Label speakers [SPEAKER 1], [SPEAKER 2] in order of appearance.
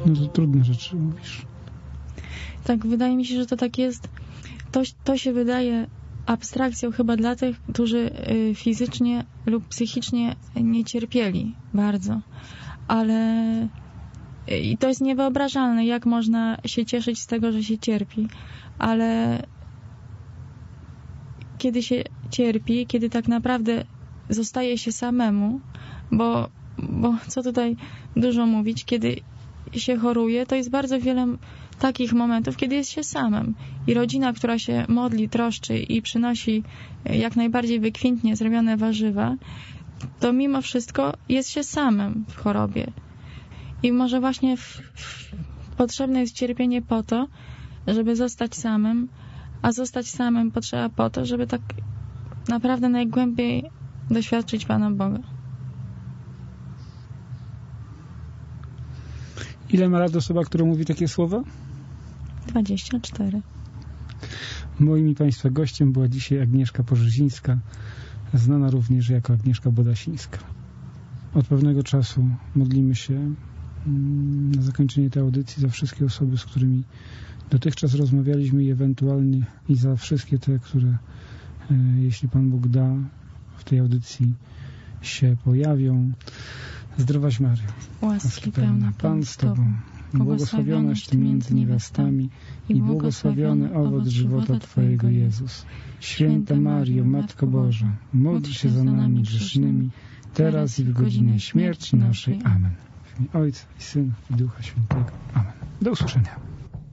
[SPEAKER 1] No to trudne rzeczy mówisz.
[SPEAKER 2] Tak, wydaje mi się, że to tak jest. To się wydaje abstrakcją chyba dla tych, którzy fizycznie lub psychicznie nie cierpieli bardzo. Ale i to jest niewyobrażalne, jak można się cieszyć z tego, że się cierpi. Ale kiedy się cierpi, kiedy tak naprawdę zostaje się samemu, bo co tutaj dużo mówić, kiedy się choruje, to jest bardzo wiele takich momentów, kiedy jest się samym. I rodzina, która się modli, troszczy i przynosi jak najbardziej wykwintnie zrobione warzywa, to mimo wszystko jest się samym w chorobie. I może właśnie potrzebne jest cierpienie po to, żeby zostać samym, a zostać samym potrzeba po to, żeby tak naprawdę najgłębiej doświadczyć Pana Boga.
[SPEAKER 1] Ile ma lat osoba, która mówi takie słowa?
[SPEAKER 2] 24.
[SPEAKER 1] Moim i Państwa gościem była dzisiaj Agnieszka Porzyzińska, znana również jako Agnieszka Bodasińska. Od pewnego czasu modlimy się na zakończenie tej audycji za wszystkie osoby, z którymi dotychczas rozmawialiśmy i ewentualnie i za wszystkie te, które jeśli Pan Bóg da, w tej audycji się pojawią. Zdrowaś Maryjo,
[SPEAKER 2] łaski pełna
[SPEAKER 1] Pan z Tobą, błogosławionaś Ty między niewiastami i błogosławiony owoc żywota Twojego Jezus. Święta Maryjo, Matko Boża, módl się za nami grzesznymi, teraz i w godzinę śmierci naszej. Amen. W imię Ojca i Syna i Ducha Świętego. Amen. Do usłyszenia.